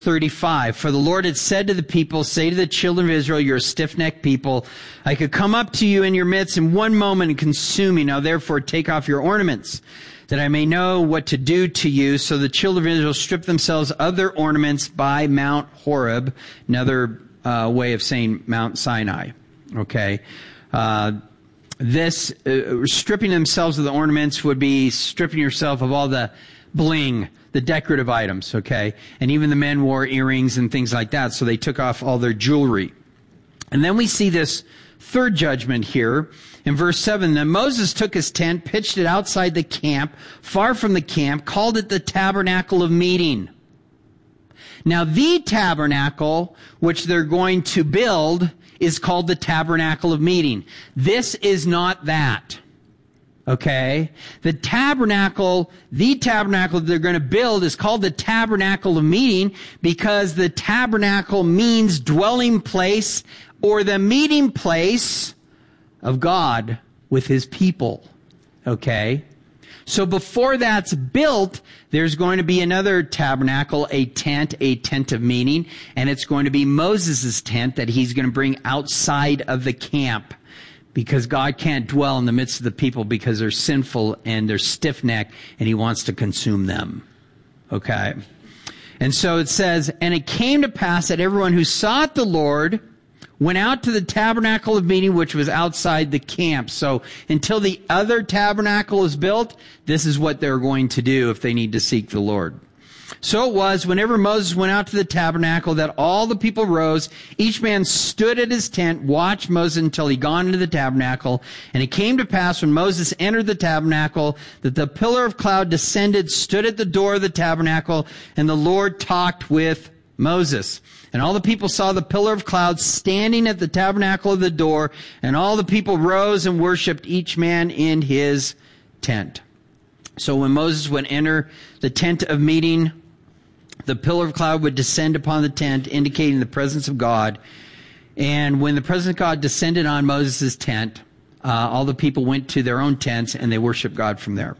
35. For the Lord had said to the people, say to the children of Israel, you're a stiff-necked people. I could come up to you in your midst in one moment and consume you. Now therefore take off your ornaments, that I may know what to do to you. So the children of Israel stripped themselves of their ornaments by Mount Horeb. Another way of saying Mount Sinai. Okay. Stripping themselves of the ornaments would be stripping yourself of all the bling, the decorative items, okay? And even the men wore earrings and things like that, so they took off all their jewelry. And then we see this third judgment here in verse 7. Then Moses took his tent, pitched it outside the camp, far from the camp, called it the tabernacle of meeting. Now the tabernacle which they're going to build is called the tabernacle of meeting. This is not that. Okay? The tabernacle they're going to build is called the tabernacle of meeting because the tabernacle means dwelling place or the meeting place of God with his people. Okay? So before that's built, there's going to be another tabernacle, a tent of meeting, and it's going to be Moses' tent that he's going to bring outside of the camp. Because God can't dwell in the midst of the people because they're sinful and they're stiff-necked and he wants to consume them. Okay? And so it says, and it came to pass that everyone who sought the Lord went out to the tabernacle of meeting, which was outside the camp. So until the other tabernacle is built, this is what they're going to do if they need to seek the Lord. So it was, whenever Moses went out to the tabernacle, that all the people rose. Each man stood at his tent, watched Moses until he gone into the tabernacle. And it came to pass when Moses entered the tabernacle that the pillar of cloud descended, stood at the door of the tabernacle, and the Lord talked with Moses. And all the people saw the pillar of cloud standing at the tabernacle of the door, and all the people rose and worshipped, each man in his tent. So when Moses would enter the tent of meeting, the pillar of cloud would descend upon the tent, indicating the presence of God. And when the presence of God descended on Moses' tent, all the people went to their own tents and they worshiped God from there.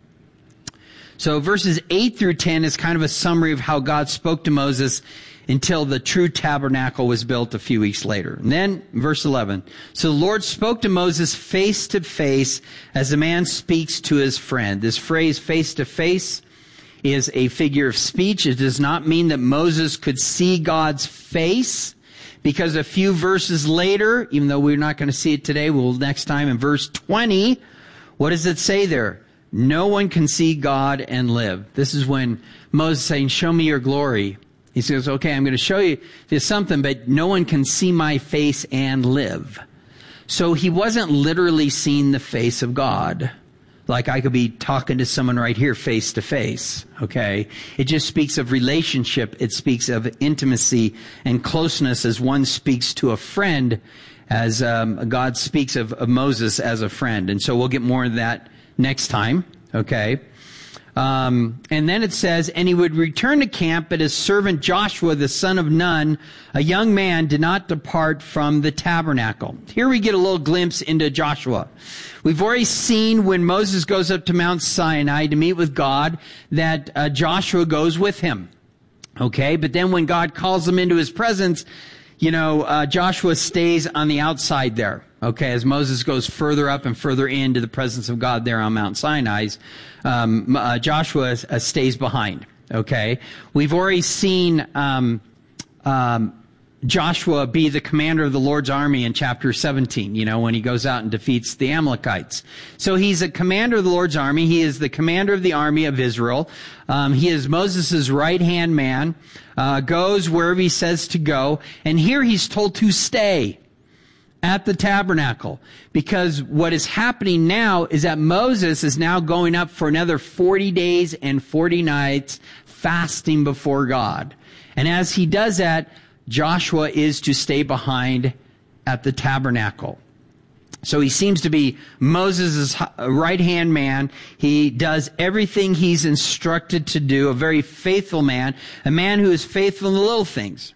So verses 8 through 10 is kind of a summary of how God spoke to Moses until the true tabernacle was built a few weeks later. And then, verse 11. So the Lord spoke to Moses face to face as a man speaks to his friend. This phrase, face to face, is a figure of speech. It does not mean that Moses could see God's face, because a few verses later, even though we're not going to see it today, we'll next time in verse 20, what does it say there? No one can see God and live. This is when Moses is saying, show me your glory. He says, okay, I'm going to show you there's something, but no one can see my face and live. So he wasn't literally seeing the face of God. Like I could be talking to someone right here face to face, okay? It just speaks of relationship. It speaks of intimacy and closeness as one speaks to a friend, as God speaks of Moses as a friend. And so we'll get more of that next time, okay? And then it says, and he would return to camp, but his servant Joshua, the son of Nun, a young man, did not depart from the tabernacle. Here we get a little glimpse into Joshua. We've already seen when Moses goes up to Mount Sinai to meet with God that Joshua goes with him. Okay, but then when God calls him into his presence, Joshua stays on the outside there. Okay, as Moses goes further up and further into the presence of God there on Mount Sinai, Joshua stays behind. Okay, we've already seen Joshua be the commander of the Lord's army in chapter 17, when he goes out and defeats the Amalekites. So he's a commander of the Lord's army. He is the commander of the army of Israel. He is Moses' right-hand man, goes wherever he says to go. And here he's told to stay at the tabernacle, because what is happening now is that Moses is now going up for another 40 days and 40 nights fasting before God. And as he does that, Joshua is to stay behind at the tabernacle. So he seems to be Moses' right-hand man. He does everything he's instructed to do, a very faithful man, a man who is faithful in the little things,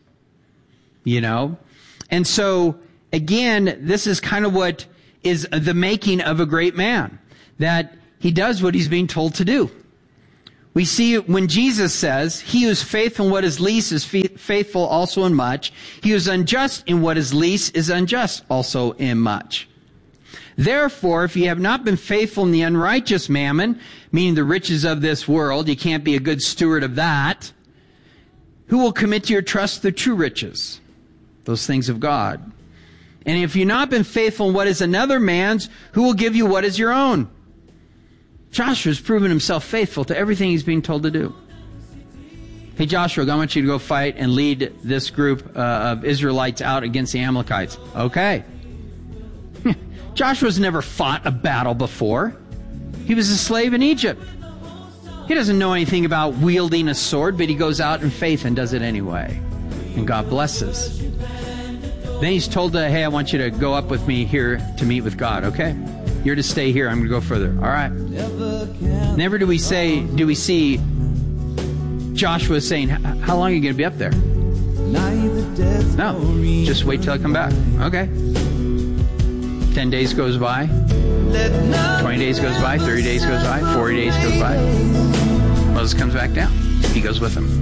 And so, again, this is kind of what is the making of a great man, that he does what he's being told to do. We see when Jesus says, he who is faithful in what is least is faithful also in much. He who is unjust in what is least is unjust also in much. Therefore, if you have not been faithful in the unrighteous mammon, meaning the riches of this world, you can't be a good steward of that, who will commit to your trust the true riches, those things of God? And if you've not been faithful in what is another man's, who will give you what is your own? Joshua's proven himself faithful to everything he's being told to do. Hey, Joshua, I want you to go fight and lead this group of Israelites out against the Amalekites. Okay. Joshua's never fought a battle before. He was a slave in Egypt. He doesn't know anything about wielding a sword, but he goes out in faith and does it anyway. And God blesses. Then he's told, hey, I want you to go up with me here to meet with God, okay? You're to stay here. I'm going to go further. All right. Never do we see Joshua saying, how long are you going to be up there? No. Just wait till I come back. Okay. 10 days goes by. 20 days goes by. 30 days goes by. 40 days goes by. Moses comes back down. He goes with him.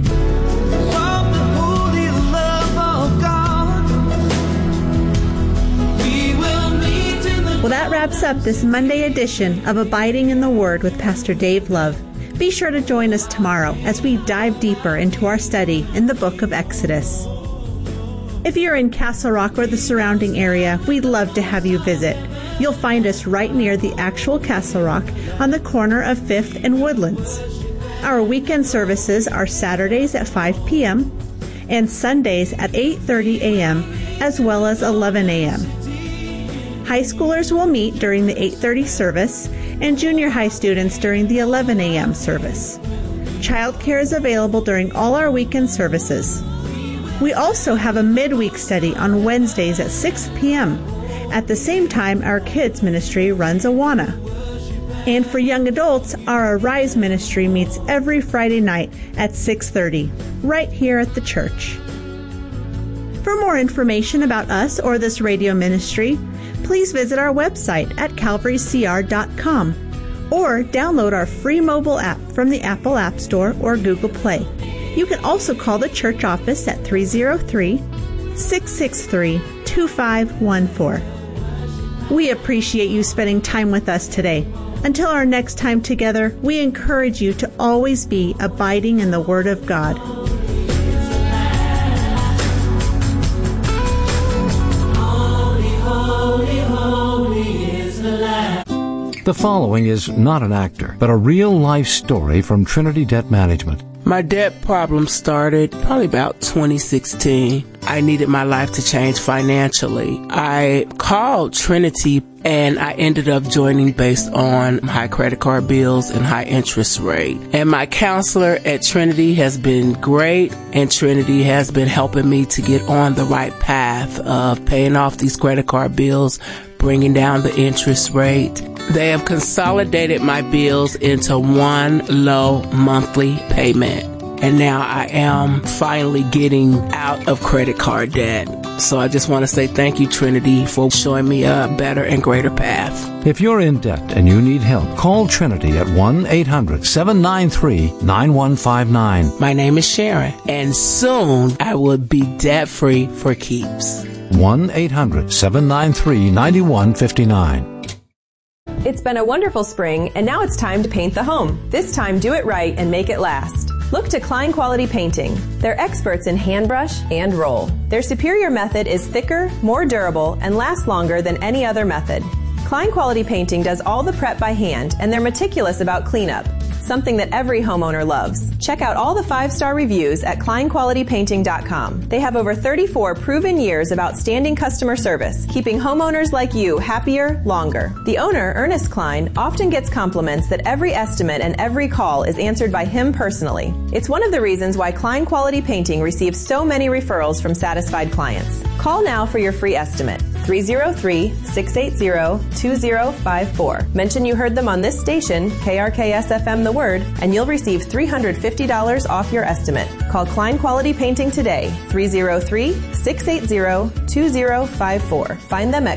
Well, that wraps up this Monday edition of Abiding in the Word with Pastor Dave Love. Be sure to join us tomorrow as we dive deeper into our study in the book of Exodus. If you're in Castle Rock or the surrounding area, we'd love to have you visit. You'll find us right near the actual Castle Rock on the corner of 5th and Woodlands. Our weekend services are Saturdays at 5 p.m. and Sundays at 8:30 a.m. as well as 11 a.m. High schoolers will meet during the 8:30 service and junior high students during the 11 a.m. service. Childcare is available during all our weekend services. We also have a midweek study on Wednesdays at 6 p.m. At the same time, our kids ministry runs Awana. And for young adults, our Arise ministry meets every Friday night at 6:30, right here at the church. For more information about us or this radio ministry, please visit our website at calvarycr.com or download our free mobile app from the Apple App Store or Google Play. You can also call the church office at 303-663-2514. We appreciate you spending time with us today. Until our next time together, we encourage you to always be abiding in the Word of God. The following is not an actor, but a real-life story from Trinity Debt Management. My debt problem started probably about 2016. I needed my life to change financially. I called Trinity and I ended up joining based on high credit card bills and high interest rate. And my counselor at Trinity has been great, and Trinity has been helping me to get on the right path of paying off these credit card bills, bringing down the interest rate. They have consolidated my bills into one low monthly payment. And now I am finally getting out of credit card debt. So I just want to say thank you, Trinity, for showing me a better and greater path. If you're in debt and you need help, call Trinity at 1-800-793-9159. My name is Sharon, and soon I will be debt-free for keeps. 1-800-793-9159. It's been a wonderful spring, and now it's time to paint the home. This time, do it right and make it last. Look to Klein Quality Painting. They're experts in hand brush and roll. Their superior method is thicker, more durable, and lasts longer than any other method. Klein Quality Painting does all the prep by hand, and they're meticulous about cleanup, something that every homeowner loves. Check out all the 5-star reviews at kleinqualitypainting.com. They have over 34 proven years of outstanding customer service, keeping homeowners like you happier longer. The owner, Ernest Klein, often gets compliments that every estimate and every call is answered by him personally. It's one of the reasons why Klein Quality Painting receives so many referrals from satisfied clients. Call now for your free estimate. 303-680-2054. Mention you heard them on this station, KRKS-FM The Word, and you'll receive $350 off your estimate. Call Klein Quality Painting today, 303-680-2054. Find them at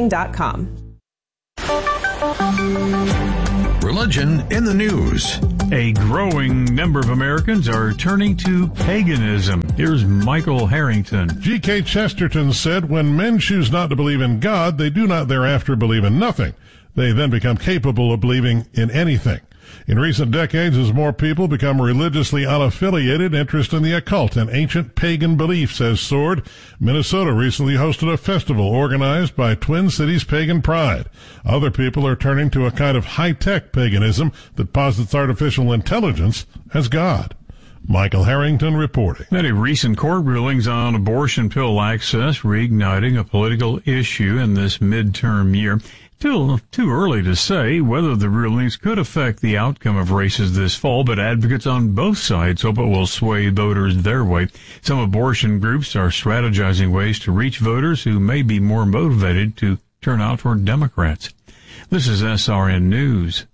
kleinqualitypainting.com. Religion in the news. A growing number of Americans are turning to paganism. Here's Michael Harrington. G.K. Chesterton said, when men choose not to believe in God, they do not thereafter believe in nothing. They then become capable of believing in anything. In recent decades, as more people become religiously unaffiliated, interest in the occult and ancient pagan beliefs has soared. Minnesota recently hosted a festival organized by Twin Cities Pagan Pride. Other people are turning to a kind of high-tech paganism that posits artificial intelligence as God. Michael Harrington reporting. Many recent court rulings on abortion pill access reigniting a political issue in this midterm year. Still too early to say whether the rulings could affect the outcome of races this fall, but advocates on both sides hope it will sway voters their way. Some abortion groups are strategizing ways to reach voters who may be more motivated to turn out for Democrats. This is SRN News.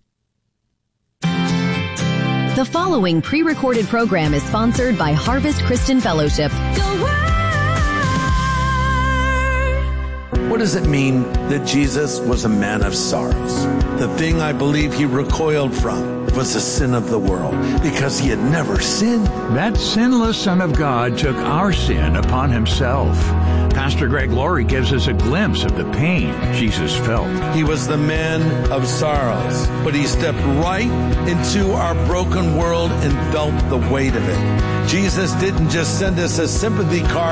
The following pre-recorded program is sponsored by Harvest Christian Fellowship. What does it mean that Jesus was a man of sorrows? The thing I believe he recoiled from was the sin of the world, because he had never sinned. That sinless Son of God took our sin upon himself. Pastor Greg Laurie gives us a glimpse of the pain Jesus felt. He was the man of sorrows, but he stepped right into our broken world and felt the weight of it. Jesus didn't just send us a sympathy card